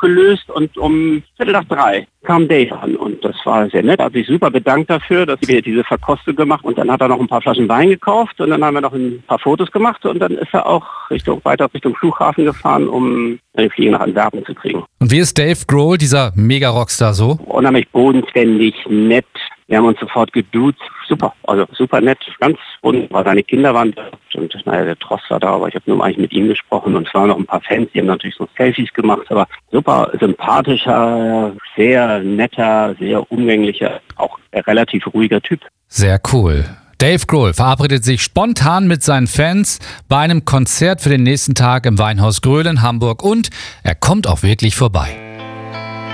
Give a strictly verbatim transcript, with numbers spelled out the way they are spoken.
aufgelöst und um Viertel nach drei kam Dave an und das war sehr nett. Er hat sich super bedankt dafür, dass wir diese Verkostung gemacht und dann hat er noch ein paar Flaschen Wein gekauft und dann haben wir noch ein paar Fotos gemacht und dann ist er auch Richtung, weiter Richtung Flughafen gefahren, um eine Fliege nach Antwerpen zu kriegen. Und wie ist Dave Grohl, dieser Mega-Rockstar, so? Unheimlich bodenständig, nett. Wir haben uns sofort geduzt. Super, also super nett, ganz wunderbar. Seine Kinder waren da und naja, der Tross war da, aber ich habe nur eigentlich mit ihm gesprochen und es waren noch ein paar Fans, die haben natürlich so Selfies gemacht, aber super sympathischer, sehr netter, sehr umgänglicher, auch relativ ruhiger Typ. Sehr cool. Dave Grohl verabredet sich spontan mit seinen Fans bei einem Konzert für den nächsten Tag im Weinhaus Gröhl in Hamburg und er kommt auch wirklich vorbei.